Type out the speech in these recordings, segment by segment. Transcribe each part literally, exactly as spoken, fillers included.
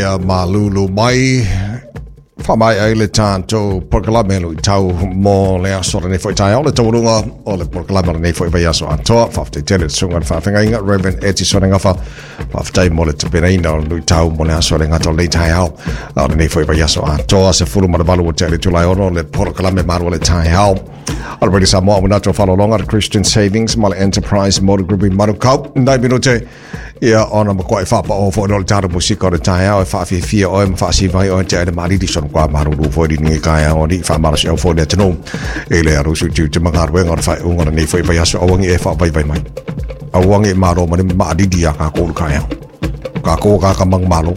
Ya malulu mai famai ai le tanto proclame lu tau mo le aso ne foi tai ole tolunga ole proclame ne foi vai aso ato fafte tele sungan fa fenga inga Reverend Eti sonenga fa fafte mo le tepena lu tau mo le aso le ngato le tai au ole ne foi vai aso ato se fulu ma valu tele tulai ono le proclame maru le tai au already sa mo na to follow along at Christian Savings mal Enterprise Motor Group maru kau ndai minuto ia ona mo ko fa pa o fo no taro musika o tai au fa fi fi o em fa si vai o te de mari di son kwa maru du fo di ni ka o di fa maru se o fo de tno ele aru su tu te mangar we ngor fa ngor ni fo fa ya so o wangi e fa vai vai mai o wangi maro ma ma di dia ka ko ka ya ka ko ka ka mang malo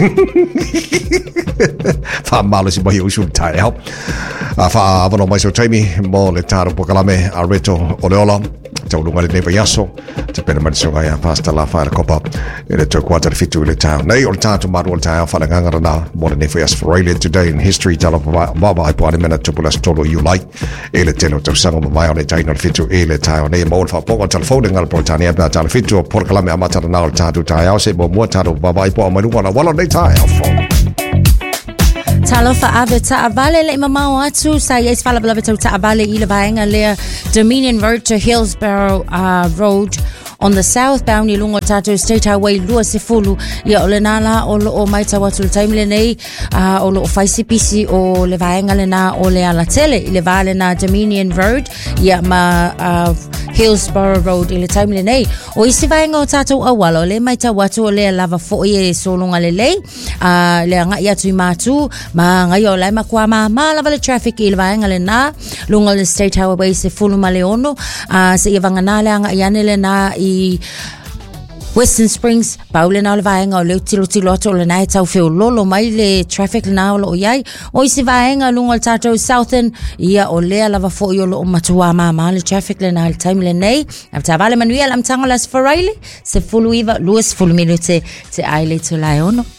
fa malo si bai o su tai au fa ava no mai so taimi mo le taro po kalame a reto o le ola tau lunga le neva yaso te pena marisunga ya pasta la fa copa ele to quarter fitu le tau nei o tatu maru o tau fa nganga na mo le neva yas for really today in history tala baba ai pone mena to pulas tolo you like ele telo to sango mai on tai no fitu ele tau nei mo fa po telefone ngal portania ba tala fitu por kalame amata na o tatu tau se mo mo tatu baba ai po maru na wala nei tau Talo fa ave ta avale le mama atu sa yes fala bla ta avale ile vaenga le Dominion Road to Hillsborough uh, Road on the southbound ilungo tato State Highway lua sefulu ia ole nala o lo o mai tawatu le time le nei uh, o lo o faisi pisi o le vaenga le na o le ala tele ile vale na Dominion Road ia ma uh, Hillsborough Road ile time le nei o isi vaenga o tato awalo le mai tawatu o le lava fo ie solunga le lei uh, le anga ia tui matu ma ngai o lai makua ma ma lava le traffic ile vaenga le na lunga le State Highway sefulu ma le ono uh, se ia vanga na le anga iane le na i Western Springs paule na le vaenga o le tilo tilo ato le nai tau feo lolo mai le traffic na o lo iai o isi vaenga lunga le tato Southern ia o lea lava fo i o lo o matua ma ma le traffic le na le time le nei am ta vale manuia lam tangolas for Riley se fulu iwa luas fulu minute te aile tu lai ono